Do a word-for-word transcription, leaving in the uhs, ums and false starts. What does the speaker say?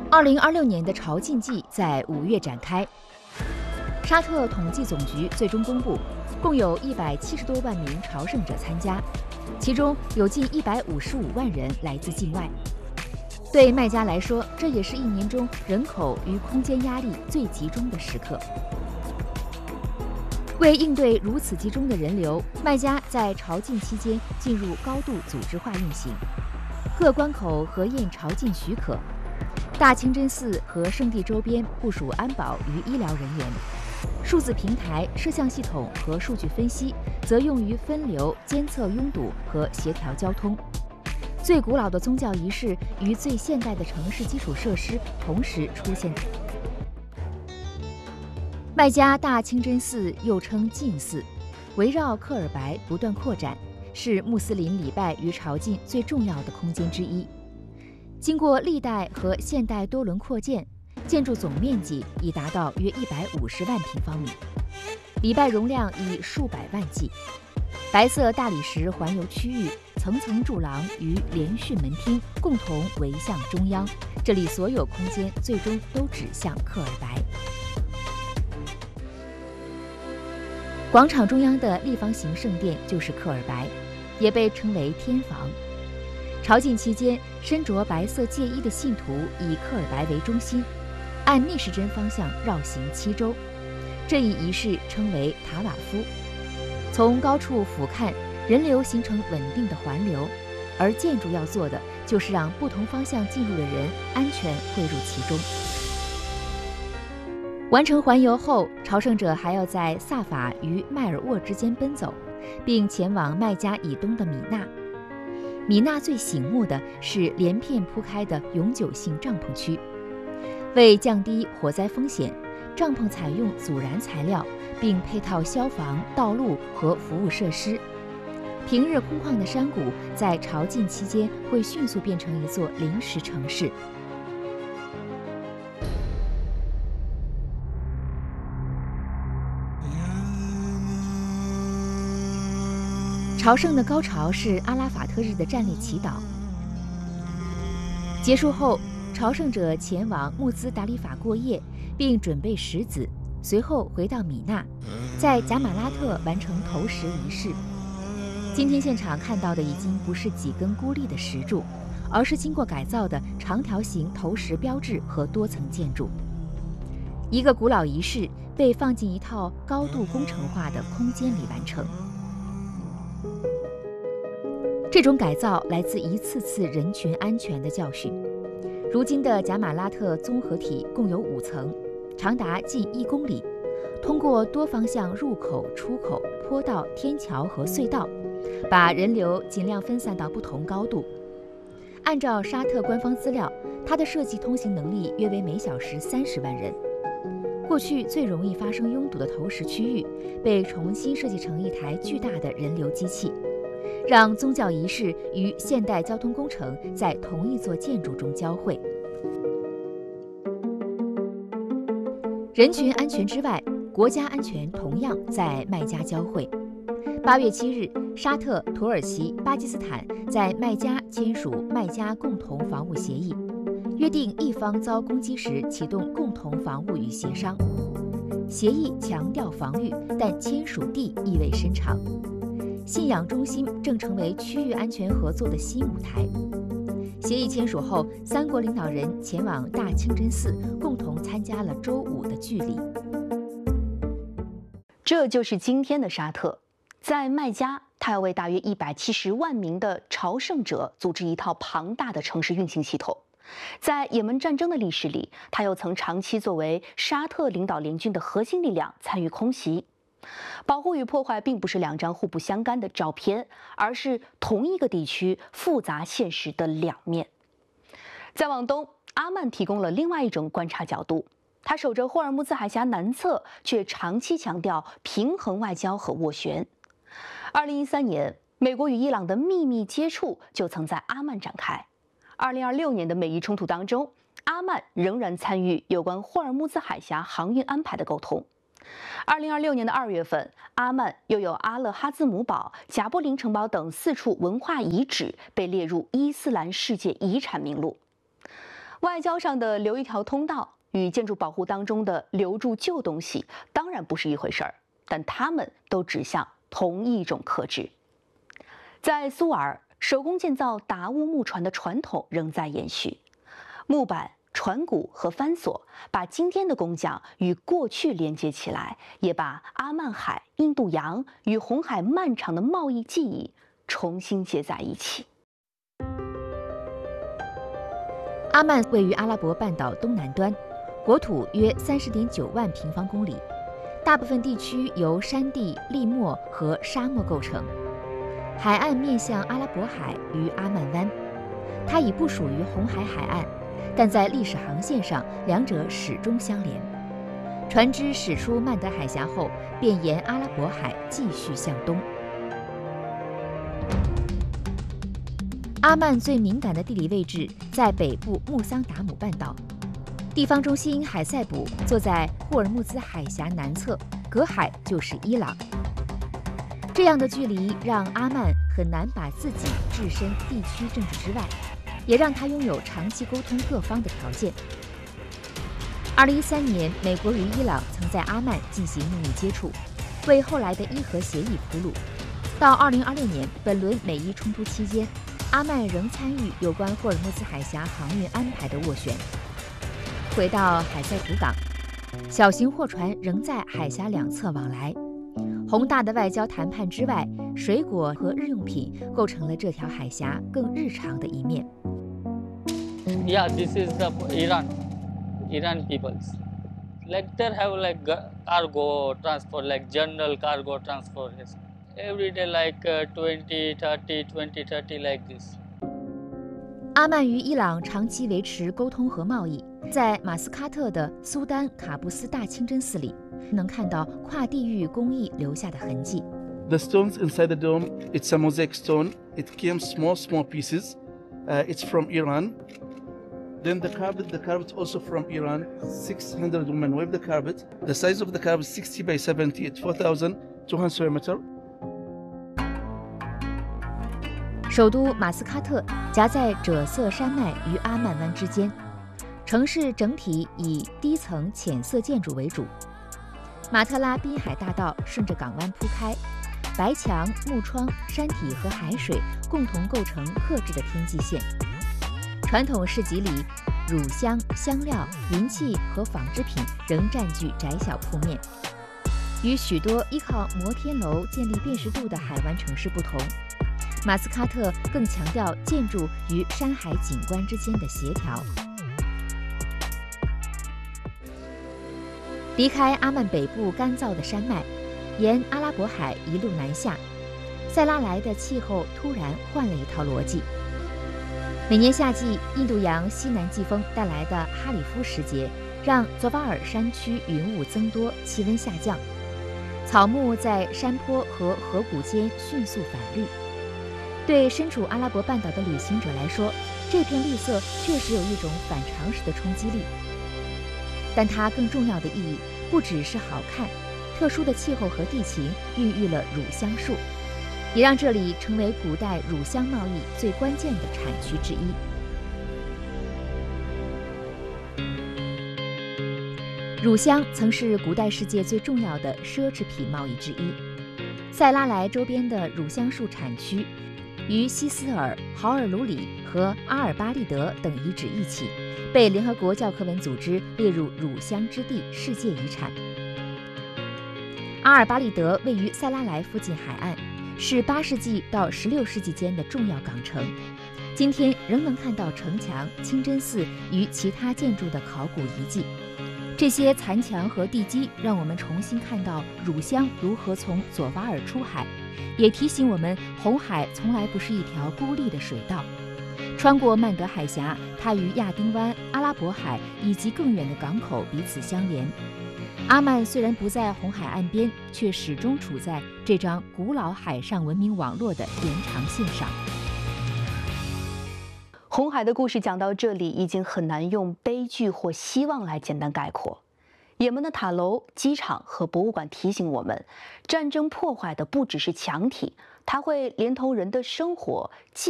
二零二六年的朝觐季在五月展开。沙特统计总局最终公布，共有一百七十多万名朝圣者参加，其中有近一百五十五万人来自境外。对麦加来说，这也是一年中人口与空间压力最集中的时刻。为应对如此集中的人流，麦加在朝觐期间进入高度组织化运行，各关口核验朝觐许可。大清真寺和圣地周边部署安保与医疗人员，数字平台、摄像系统和数据分析则用于分流、监测拥堵和协调交通。最古老的宗教仪式与最现代的城市基础设施同时出现。麦加大清真寺又称禁寺，围绕克尔白不断扩展，是穆斯林礼拜与朝觐最重要的空间之一。经过历代和现代多轮扩建，建筑总面积已达到约一百五十万平方米，礼拜容量以数百万计。白色大理石环游区域，层层柱廊与连续门厅共同围向中央，这里所有空间最终都指向克尔白。广场中央的立方形圣殿就是克尔白，也被称为天房。朝觐期间，身着白色戒衣的信徒以克尔白为中心，按逆时针方向绕行七周。这一仪式称为塔瓦夫。从高处俯瞰，人流形成稳定的环流，而建筑要做的就是让不同方向进入的人安全汇入其中。完成环游后，朝圣者还要在萨法与迈尔沃之间奔走，并前往麦加以东的米纳。米纳最醒目的是连片铺开的永久性帐篷区。为降低火灾风险，帐篷采用阻燃材料，并配套消防、道路和服务设施。平日空旷的山谷在朝觐期间会迅速变成一座临时城市。朝圣的高潮是阿拉法特日的站立祈祷。结束后，朝圣者前往穆兹达里法过夜，并准备石子，随后回到米纳，在贾马拉特完成投石仪式。今天现场看到的已经不是几根孤立的石柱，而是经过改造的长条形投石标志和多层建筑。一个古老仪式被放进一套高度工程化的空间里完成。这种改造来自一次次人群安全的教训。如今的贾马拉特综合体共有五层，长达近一公里，通过多方向入口、出口、坡道、天桥和隧道，把人流尽量分散到不同高度。按照沙特官方资料，它的设计通行能力约为每小时三十万人。过去最容易发生拥堵的投石区域，被重新设计成一台巨大的人流机器，让宗教仪式与现代交通工程在同一座建筑中交汇。人群安全之外，国家安全同样在麦加交汇。八月七日，沙特、土耳其、巴基斯坦在麦加签署麦加共同防务协议，约定一方遭攻击时启动共同防务与协商。协议强调防御，但签署地意味深长。信仰中心正成为区域安全合作的新舞台。协议签署后，三国领导人前往大清真寺，共同参加了周五的聚礼。 这就是今天的沙特，在麦加，他要为大约一百七十万名的朝圣者组织一套庞大的城市运行系统。在也门战争的历史里，他又曾长期作为沙特领导联军的核心力量参与空袭。保护与破坏并不是两张互不相干的照片，而是同一个地区复杂现实的两面。再往东，阿曼提供了另外一种观察角度。他守着霍尔木兹海峡南侧，却长期强调平衡外交和斡旋。二零一三年，美国与伊朗的秘密接触就曾在阿曼展开。二零二六年的美伊冲突当中，阿曼仍然参与有关霍尔木兹海峡航运安排的沟通。二零二六年的二月份，阿曼又有阿勒哈兹姆堡、贾布林城堡等四处文化遗址被列入伊斯兰世界遗产名录。 外交上的留一条通道，与建筑保护当中的留住旧东西当然不是一回事儿，但它们都指向同一种克制。在苏尔，手工建造达乌木船的传统仍在延续，木板、船骨和帆索把今天的工匠与过去连接起来，也把阿曼海、印度洋与红海漫长的贸易记忆重新接在一起。 阿曼位于阿拉伯半岛东南端，国土约三十点九万平方公里，大部分地区由山地、砾漠和沙漠构成。海岸面向阿拉伯海与阿曼湾，它已不属于红海海岸，但在历史航线上，两者始终相连。船只驶出曼德海峡后，便沿阿拉伯海继续向东。阿曼最敏感的地理位置在北部穆桑达姆半岛，地方中心海塞卜坐在霍尔木兹海峡南侧，隔海就是伊朗。这样的距离让阿曼很难把自己置身地区政治之外，也让他拥有长期沟通各方的条件。二零一三年，美国与伊朗曾在阿曼进行秘密接触，为后来的伊核协议铺路。到二零二六年，本轮美伊冲突期间，阿曼仍参与有关霍尔木兹海峡航运安排的斡旋。回到海塞卜港，小型货船仍在海峡两侧往来。宏大的外交谈判之外，水果和日用品构成了这条海峡更日常的一面。 Yeah, this is the Iran, Iran peoples. Like they have like cargo transport, like general cargo transport. Every day like twenty, thirty, twenty, thirty like this. 阿曼与伊朗长期维持沟通和贸易，在马斯喀特的苏丹卡布斯大清真寺里，能看到跨地域工艺留下的痕迹。 The stones inside the dome, it's a mosaic stone. It came small, small pieces. Uh, it's from Iran. Then the carpet, the carpet also from Iran. six hundred women weave the carpet. The size of the carpet is sixty by seventy. It's four thousand two hundred square meter. 首都马斯喀特夹在赭色山脉与阿曼湾之间，城市整体以低层浅色建筑为主。马特拉滨海大道顺着港湾铺开，白墙、木窗、山体和海水共同构成克制的天际线。传统市集里，乳香、香料、银器和纺织品仍占据窄小铺面。与许多依靠摩天楼建立辨识度的海湾城市不同，马斯喀特更强调建筑与山海景观之间的协调。离开阿曼北部干燥的山脉，沿阿拉伯海一路南下，塞拉莱的气候突然换了一套逻辑。每年夏季，印度洋西南季风带来的哈里夫时节，让佐瓦尔山区云雾增多，气温下降，草木在山坡和河谷间迅速反绿。对身处阿拉伯半岛的旅行者来说，这片绿色确实有一种反常识的冲击力。但它更重要的意义不只是好看，特殊的气候和地形孕育了乳香树，也让这里成为古代乳香贸易最关键的产区之一。乳香曾是古代世界最重要的奢侈品贸易之一。塞拉莱周边的乳香树产区与西斯尔、豪尔鲁里和阿尔巴利德等遗址一起，被联合国教科文组织列入乳香之地世界遗产。阿尔巴利德位于塞拉莱附近海岸，是八世纪到十六世纪间的重要港城。今天仍能看到城墙、清真寺与其他建筑的考古遗迹。这些残墙和地基让我们重新看到乳香如何从佐瓦尔出海，也提醒我们红海从来不是一条孤立的水道。穿过曼德海峡，它与亚丁湾、阿拉伯海以及更远的港口彼此相连。阿曼虽然不在红海岸边，却始终处在这张古老海上文明网络的延长线上。 红海的故事讲到这里，已经很难用悲剧或希望来简单概括。也门的塔楼、机场和博物馆提醒我们，战争破坏的不只是墙体，它会连同人的生活。